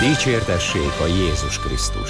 Dicsértessék a Jézus Krisztus!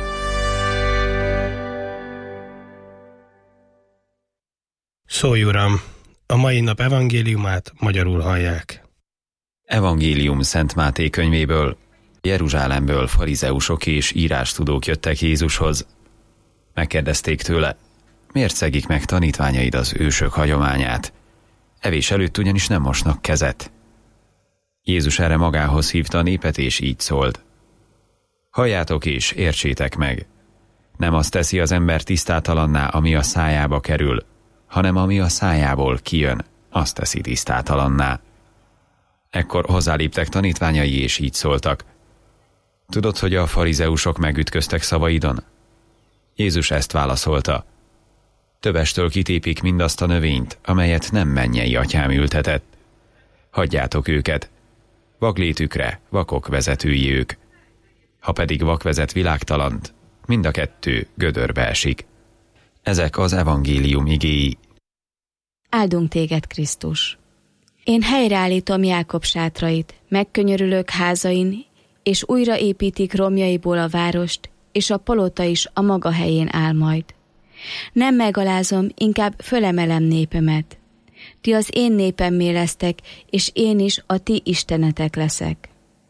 Szólj, Uram! A mai nap evangéliumát magyarul hallják. Evangélium Szent Máté könyvéből. Jeruzsálemből farizeusok és írástudók jöttek Jézushoz. Megkérdezték tőle, miért szegik meg tanítványaid az ősök hagyományát? Evés előtt ugyanis nem mosnak kezet. Jézus erre magához hívta a népet, és így szólt. Halljátok és értsétek meg. Nem azt teszi az ember tisztátalanná, ami a szájába kerül, hanem ami a szájából kijön, azt teszi tisztátalanná. Ekkor hozzáléptek tanítványai, és így szóltak. Tudod, hogy a farizeusok megütköztek szavaidon? Jézus ezt válaszolta. Tövestől kitépik mindazt a növényt, amelyet nem mennyei atyám ültetett. Hagyjátok őket. Vaklétükre vakok vezetői ők. Ha pedig vak vezet világtalant, mind a kettő gödörbe esik. Ezek az evangélium igéi. Áldunk téged, Krisztus! Én helyreállítom Jákob sátrait, megkönyörülök házain, és újraépítik romjaiból a várost, és a palota is a maga helyén áll majd. Nem megalázom, inkább fölemelem népemet. Ti az én népemmé lesztek, és én is a ti istenetek leszek.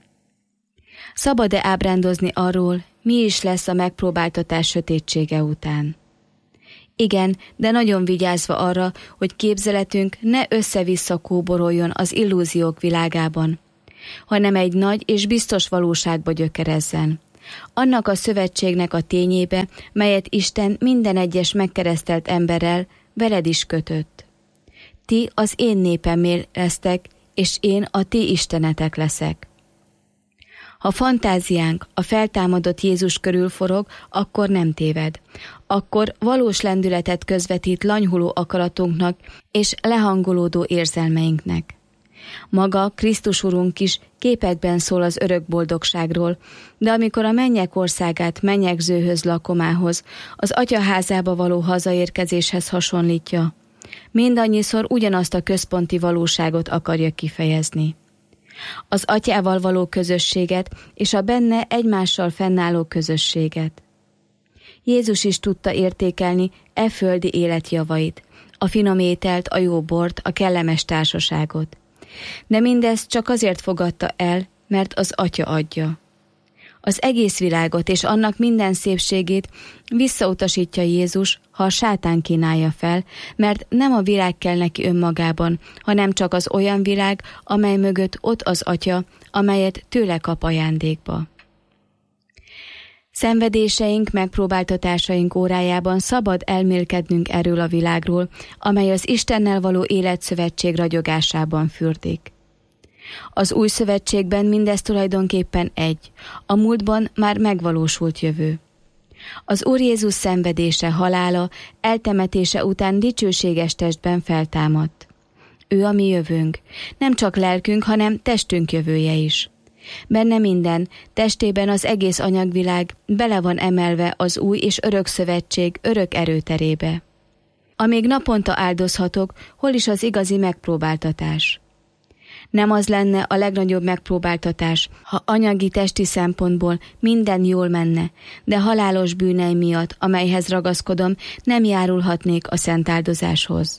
Szabad-e ábrándozni arról, mi is lesz a megpróbáltatás sötétsége után? Igen, de nagyon vigyázva arra, hogy képzeletünk ne össze-vissza kóboroljon az illúziók világában, hanem egy nagy és biztos valóságba gyökerezzen. Annak a szövetségnek a tényébe, melyet Isten minden egyes megkeresztelt emberrel veled is kötött. Ti az én népemmé lesztek, és én a ti istenetek leszek. Ha fantáziánk a feltámadott Jézus körül forog, akkor nem téved. Akkor valós lendületet közvetít lanyhuló akaratunknak és lehangolódó érzelmeinknek. Maga Krisztus Urunk is képekben szól az örök boldogságról, de amikor a mennyek országát mennyegzőhöz lakomához, az atyaházába való hazaérkezéshez hasonlítja, mindannyiszor ugyanazt a központi valóságot akarja kifejezni. Az atyával való közösséget és a benne egymással fennálló közösséget. Jézus is tudta értékelni e földi élet javait, a finom ételt, a jó bort, a kellemes társaságot. De mindezt csak azért fogadta el, mert az Atya adja. Az egész világot és annak minden szépségét visszautasítja Jézus, ha a sátán kínálja fel, mert nem a világ kell neki önmagában, hanem csak az olyan világ, amely mögött ott az Atya, amelyet tőle kap ajándékba. Szenvedéseink, megpróbáltatásaink órájában szabad elmélkednünk erről a világról, amely az Istennel való életszövetség ragyogásában fürdik. Az új szövetségben mindez tulajdonképpen egy, a múltban már megvalósult jövő. Az Úr Jézus szenvedése, halála, eltemetése után dicsőséges testben feltámadt. Ő a mi jövőnk, nem csak lelkünk, hanem testünk jövője is. Benne minden, testében az egész anyagvilág bele van emelve az új és örök szövetség örök erőterébe. Amíg naponta áldozhatok, hol is az igazi megpróbáltatás? Nem az lenne a legnagyobb megpróbáltatás, ha anyagi testi szempontból minden jól menne, de halálos bűneim miatt, amelyhez ragaszkodom, nem járulhatnék a szent áldozáshoz.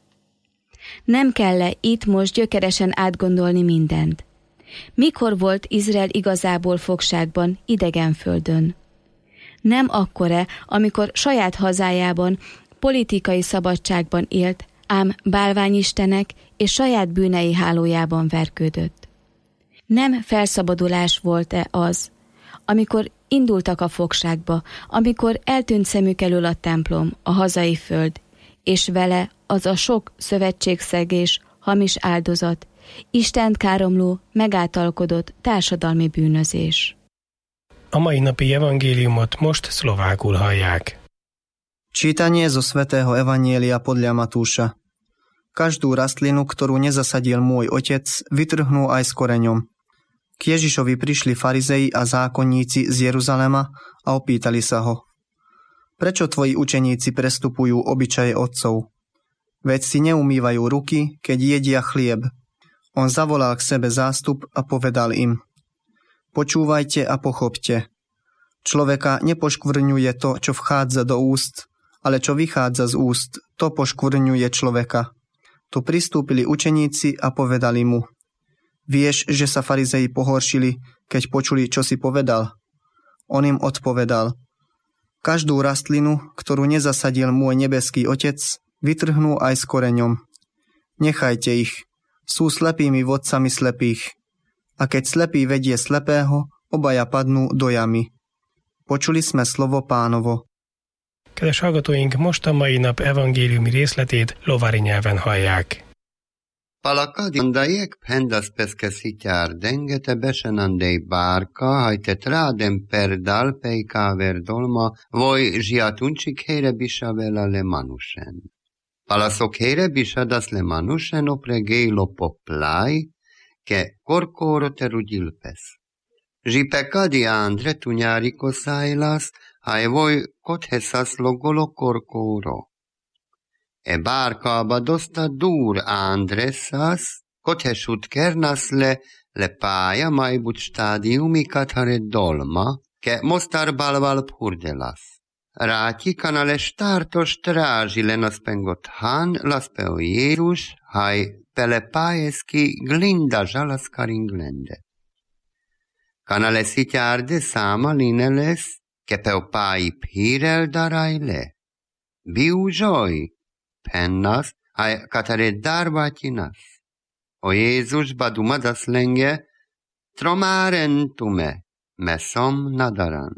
Nem kell-e itt most gyökeresen átgondolni mindent? Mikor volt Izrael igazából fogságban, idegen földön? Nem akkor-e, amikor saját hazájában, politikai szabadságban élt, ám bálványistenek és saját bűnei hálójában verkődött? Nem felszabadulás volt-e az, amikor indultak a fogságba, amikor eltűnt szemük elől a templom, a hazai föld, és vele az a sok szövetségszegés, hamis áldozat, Istent káromló, megáltalkodott társadalmi bűnözés. A mai napi evangéliumot most szlovákul hallják. Čítanie zo svätého Evanjelia podľa Matúša. Každú rastlinu, ktorú nezasadil môj otec, vytrhnú aj s koreňom. K Ježišovi prišli farizei a zákonníci z Jeruzalema a opýtali sa ho. Prečo tvoji učeníci prestupujú obyčaje otcov? Veď si neumývajú ruky, keď jedia chlieb. On zavolal k sebe zástup a povedal im. Počúvajte a pochopte. Človeka nepoškvrňuje to, čo vchádza do úst, ale čo vychádza z úst, to poškvrňuje človeka. Tu pristúpili učeníci a povedali mu: Vieš, že sa farizeji pohoršili, keď počuli, čo si povedal? On im odpovedal: Každú rastlinu, ktorú nezasadil môj nebeský Otec, vytrhnú aj s koreňom. Nechajte ich, sú slepými vodcami slepých. A keď slepý vedie slepého, obaja padnú do jamy. Počuli sme slovo Pánovo. Kedves hallgatóink, most a mai nap evangéliumi részletét lovári nyelven hallják. Palakadandaiek pendas pescesityár dengete besenandei bárka, hajte trádem perdal pejkáver dolma, voj zsiatuncsik helyre bisavela le manusen. Palaszok helyre bisadas le manusen opre gélo poplaj, ke korkóro terudilpes. Zsipekadi ándre tunyáriko szájlasz, haj voj kotheszas logolo korkóro. E bárkába dosta dur Andressas, kotesut kernas le pája majbut stádiumikat hare dolma, ke mostar balval purdelas. Ráti kanale stártos trázsi lenas pengot hán, laspeo Jézus, haj pele pájeszki glinda žalas karinglende. Kanale szityárde száma lineles, ke peo páji pírel darajle. Biu zsoj, pennas, haj katare darbatinas. O Jézus badumadas lenge, tromarentume, mesom nadaran.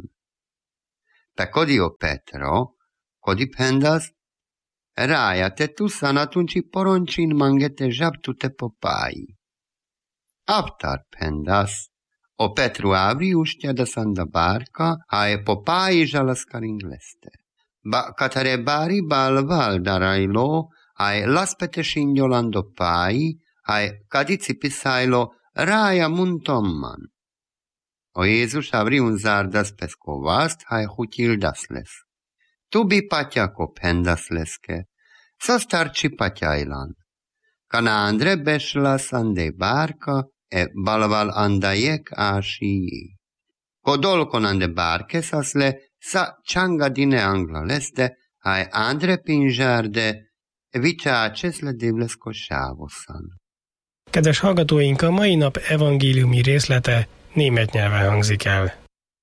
Pe kodio Petro, kodi pendas, raja te tu sanatunci poroncin mangete žabtute popai. Aptar pendas, o Petru avri uštia da sanda barka, haj popai žalaskar ingleste. Ba katare bari balval darajlo, aj laspete sinjolando pai, aj kadici pisajlo raja muntomman. O Jézus avriun zárdas peskovast, aj hutildas les. Tubi patyako pendas leske, sastarci patyajlan. Kana andre beslas ande barka, e balval andajek ásii. Kodolkon ande barkes asle, sa changadine angla leste, aj andre pinzsárde, vicsácses le divleszko sávoszan. Kedves hallgatóink, a mai nap evangéliumi részlete német nyelven hangzik el.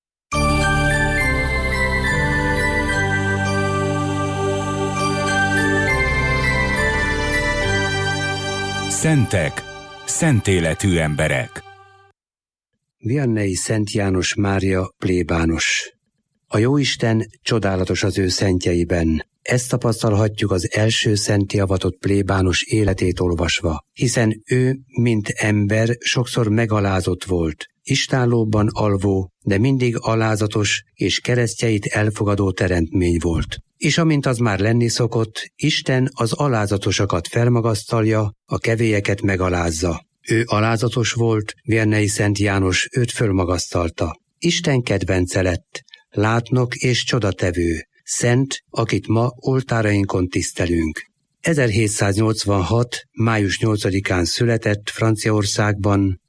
Szentek, szentéletű emberek. Vianney Szent János Mária plébános. A Jóisten csodálatos az ő szentjeiben. Ezt tapasztalhatjuk az első szentté avatott plébános életét olvasva, hiszen ő, mint ember, sokszor megalázott volt, istállóban alvó, de mindig alázatos és keresztjeit elfogadó teremtmény volt. És amint az már lenni szokott, Isten az alázatosakat felmagasztalja, a kevélyeket megalázza. Ő alázatos volt, Vianney Szent János őt fölmagasztalta. Isten kedvence lett, látnok és csodatevő, szent, akit ma oltárainkon tisztelünk. 1786. május 8-án született Franciaországban,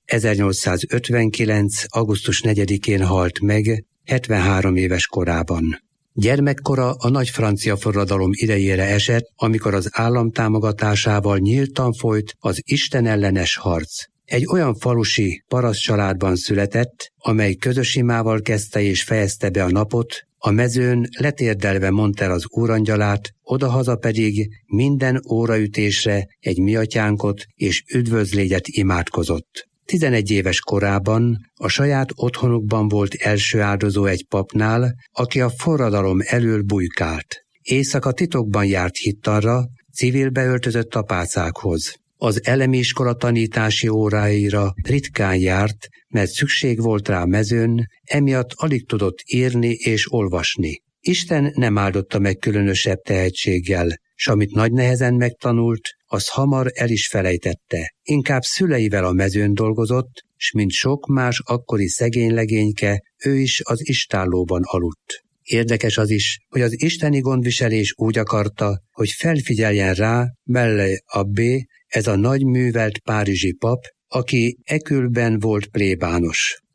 1859. augusztus 4-én halt meg, 73 éves korában. Gyermekkora a nagy francia forradalom idejére esett, amikor az állam támogatásával nyíltan folyt az istenellenes harc. Egy olyan falusi paraszt családban született, amely közös imával kezdte és fejezte be a napot, a mezőn letérdelve mondta el az úrangyalát, odahaza pedig minden óraütésre egy miatyánkot és üdvözlégyet imádkozott. 11 éves korában a saját otthonukban volt első áldozó egy papnál, aki a forradalom elől bujkált. Éjszaka titokban járt hittanra, civilbe öltözött apácákhoz. Az elemi iskola tanítási óráira ritkán járt, mert szükség volt rá mezőn, emiatt alig tudott írni és olvasni. Isten nem áldotta meg különösebb tehetséggel, s amit nagy nehezen megtanult, az hamar el is felejtette. Inkább szüleivel a mezőn dolgozott, s mint sok más akkori szegény legényke, ő is az istállóban aludt. Érdekes az is, hogy az isteni gondviselés úgy akarta, hogy felfigyeljen rá Melle abbé, ez a nagy művelt párizsi pap, aki Ekülben volt plébános.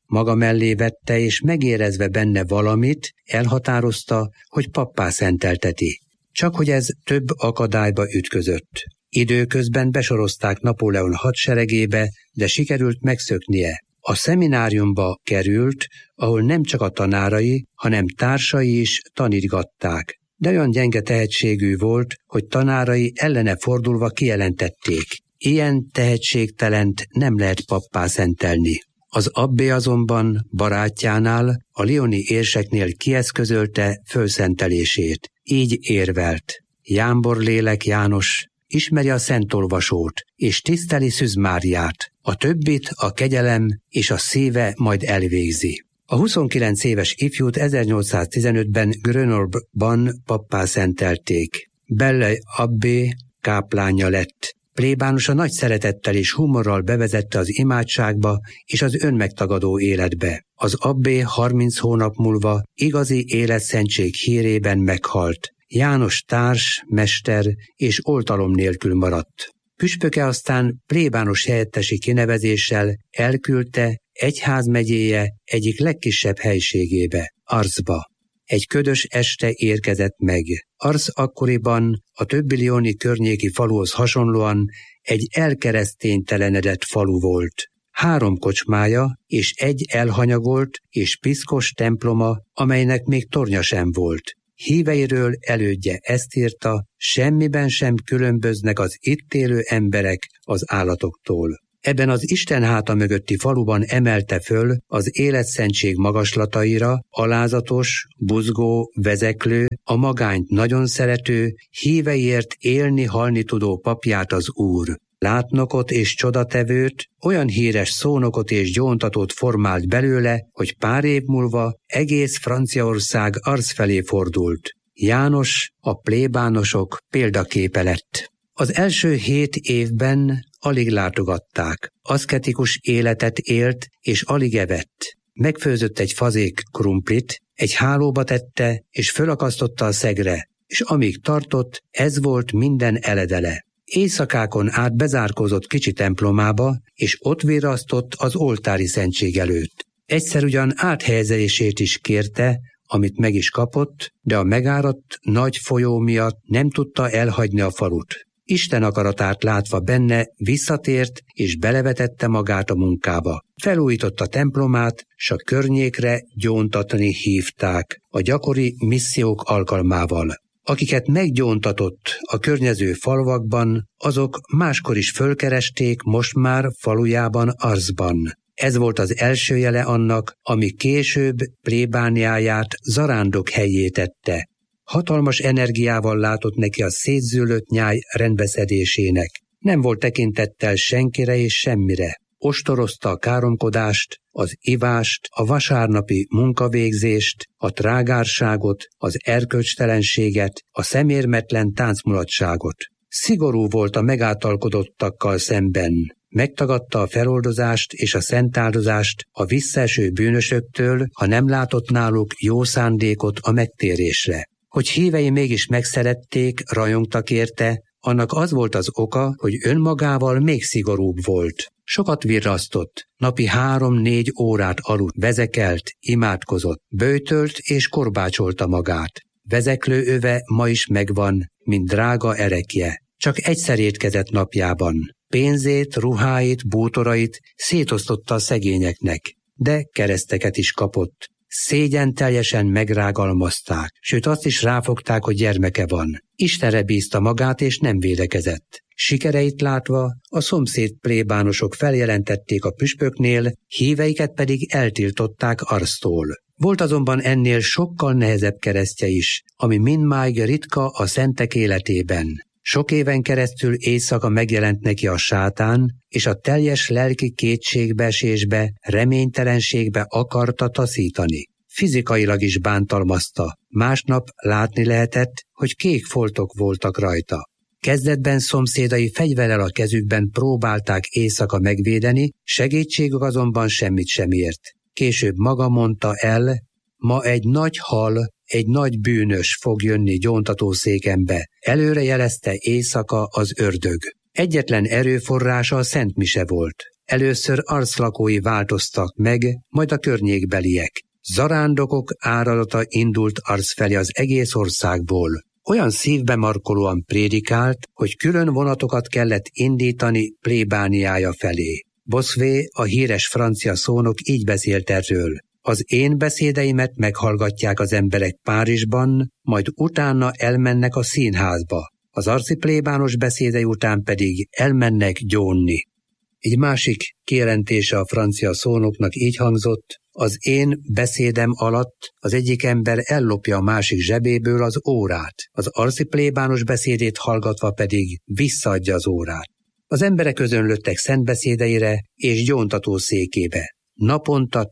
Maga mellé vette, és megérezve benne valamit, elhatározta, hogy pappá szentelteti. Csak hogy ez több akadályba ütközött. Időközben besorozták Napóleon hadseregébe, de sikerült megszöknie. A szemináriumba került, ahol nem csak a tanárai, hanem társai is tanítgatták. De olyan gyenge tehetségű volt, hogy tanárai ellene fordulva kijelentették. Ilyen tehetségtelent nem lehet pappá szentelni. Az abbé azonban barátjánál, a lyoni érseknél kieszközölte fölszentelését. Így érvelt. Jámbor lélek János ismeri a szentolvasót, és tiszteli Szűz Máriát. A többit a kegyelem és a szíve majd elvégzi. A 29 éves ifjút 1815-ben Grenoble-ban pappá szentelték. Belle abbé káplánja lett. Plébánosa nagy szeretettel és humorral bevezette az imádságba és az önmegtagadó életbe. Az abbé 30 hónap múlva igazi életszentség hírében meghalt. János társ, mester és oltalom nélkül maradt. Püspöke aztán plébános helyettesi kinevezéssel elküldte egyházmegyéje egyik legkisebb helységébe, Arsba. Egy ködös este érkezett meg. Ars akkoriban a többi lyoni környéki faluhoz hasonlóan egy elkereszténytelenedett falu volt. 3 kocsmája és egy elhanyagolt és piszkos temploma, amelynek még tornya sem volt. Híveiről elődje ezt írta, semmiben sem különböznek az itt élő emberek az állatoktól. Ebben az Isten háta mögötti faluban emelte föl az életszentség magaslataira alázatos, buzgó, vezeklő, a magányt nagyon szerető, híveiért élni-halni tudó papját az Úr. Látnokot és csodatevőt, olyan híres szónokot és gyóntatót formált belőle, hogy pár év múlva egész Franciaország Ars felé fordult. János, a plébánosok példaképe lett. Az első 7 évben alig látogatták. Aszketikus életet élt és alig evett. Megfőzött egy fazék krumplit, egy hálóba tette és fölakasztotta a szegre, és amíg tartott, ez volt minden eledele. Éjszakákon át bezárkózott kicsi templomába, és ott virrasztott az oltári szentség előtt. Egyszer ugyan áthelyezését is kérte, amit meg is kapott, de a megáradt nagy folyó miatt nem tudta elhagyni a falut. Isten akaratát látva benne visszatért és belevetette magát a munkába. Felújította templomát, s a környékre gyóntatni hívták a gyakori missziók alkalmával. Akiket meggyóntatott a környező falvakban, azok máskor is fölkeresték most már falujában Arsban. Ez volt az első jele annak, ami később plébániáját zarándok helyé tette. Hatalmas energiával látott neki a szétzűlött nyáj rendbeszedésének. Nem volt tekintettel senkire és semmire. Ostorozta a káromkodást, az ivást, a vasárnapi munkavégzést, a trágárságot, az erkölcstelenséget, a szemérmetlen táncmulatságot. Szigorú volt a megáltalkodottakkal szemben. Megtagadta a feloldozást és a szentáldozást a visszaeső bűnösöktől, ha nem látott náluk jó szándékot a megtérésre. Hogy hívei mégis megszerették, rajongtak érte, annak az volt az oka, hogy önmagával még szigorúbb volt. Sokat virrasztott, napi 3-4 órát aludt, vezekelt, imádkozott, böjtölt és korbácsolta magát. Vezeklő öve ma is megvan, mint drága erekje. Csak egyszer étkezett napjában. Pénzét, ruháit, bútorait szétosztotta a szegényeknek, de kereszteket is kapott. Szégyenteljesen megrágalmazták, sőt azt is ráfogták, hogy gyermeke van. Istenre bízta magát és nem védekezett. Sikereit látva a szomszéd plébánosok feljelentették a püspöknél, híveiket pedig eltiltották Arsztól. Volt azonban ennél sokkal nehezebb keresztje is, ami mindmáig ritka a szentek életében. Sok éven keresztül éjszaka megjelent neki a sátán, és a teljes lelki kétségbeesésbe, reménytelenségbe akarta taszítani. Fizikailag is bántalmazta. Másnap látni lehetett, hogy kék foltok voltak rajta. Kezdetben szomszédai fegyverrel a kezükben próbálták éjszaka megvédeni, segítségük azonban semmit sem ért. Később maga mondta el, ma egy nagy hal, egy nagy bűnös fog jönni gyóntatószékembe, előre jelezte éjszaka az ördög. Egyetlen erőforrása a Szent Mise volt. Először arclakói változtak meg, majd a környékbeliek. Zarándokok áradata indult arc felé az egész országból. Olyan szívbe markolóan prédikált, hogy külön vonatokat kellett indítani plébániája felé. Bossuet, a híres francia szónok így beszélt erről. Az én beszédeimet meghallgatják az emberek Párizsban, majd utána elmennek a színházba. Az arci plébános beszédei után pedig elmennek gyónni. Egy másik kijelentése a francia szónoknak így hangzott: az én beszédem alatt az egyik ember ellopja a másik zsebéből az órát, az arci plébános beszédét hallgatva pedig visszaadja az órát. Az emberek özönlöttek szent beszédeire és gyóntató székébe. Naponta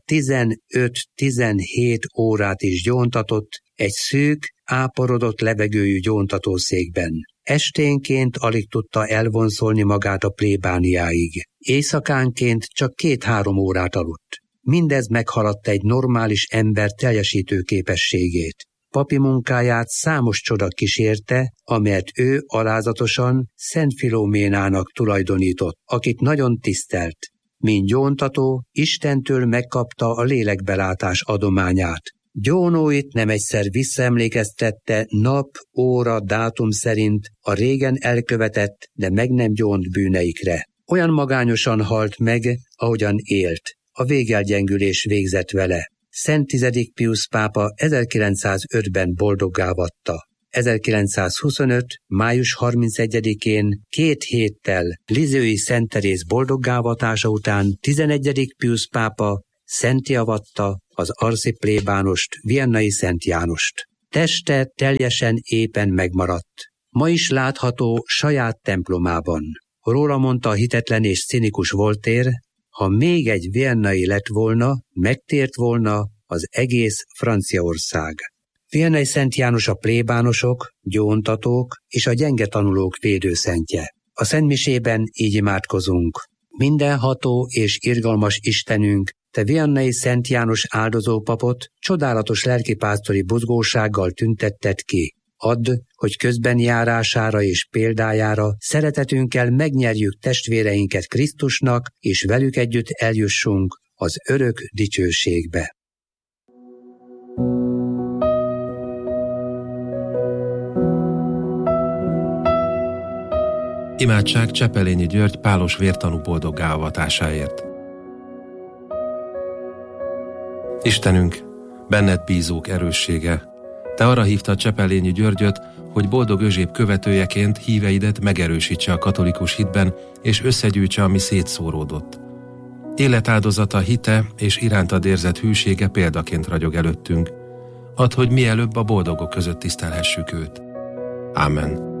15-17 órát is gyóntatott egy szűk, áporodott levegőjű gyóntatószékben. Esténként alig tudta elvonszolni magát a plébániáig. Éjszakánként csak 2-3 órát aludt. Mindez meghaladta egy normális ember teljesítő képességét. Papi munkáját számos csoda kísérte, amelyet ő alázatosan Szent Filoménának tulajdonított, akit nagyon tisztelt. Mint gyóntató, Istentől megkapta a lélekbelátás adományát. Gyónóit nem egyszer visszaemlékeztette nap, óra, dátum szerint a régen elkövetett, de meg nem gyónt bűneikre. Olyan magányosan halt meg, ahogyan élt. A végelgyengülés végzett vele. Szent 10. Piusz pápa 1905-ben boldoggá vatta. 1925. május 31-én 2 héttel Lisieux-i Szent Teréz boldoggá-avatása után 11. Piusz pápa szentté avatta az arci plébánost, Viennai Szent Jánost. Teste teljesen éppen megmaradt. Ma is látható saját templomában. Róla mondta a hitetlen és cinikus Voltaire: ha még egy viennai lett volna, megtért volna az egész Franciaország. Viennai Szent János a plébánosok, gyóntatók és a gyenge tanulók védőszentje. A szentmisében így imádkozunk: mindenható és irgalmas Istenünk, te Viennai Szent János áldozópapot csodálatos lelkipásztori buzgósággal tüntetted ki. Add, hogy közbenjárására és példájára szeretetünkkel megnyerjük testvéreinket Krisztusnak, és velük együtt eljussunk az örök dicsőségbe. Imádság Csepelényi György pálos vértanú boldoggá avatásáért. Istenünk, benned bízók erőssége, te arra hívtad Csepelényi Györgyöt, hogy boldog Özséb követőjeként híveidet megerősítse a katolikus hitben, és összegyűjtse, ami szétszóródott. Életáldozata, hite és irántad érzett hűsége példaként ragyog előttünk. Add, hogy mielőbb a boldogok között tisztelhessük őt. Ámen.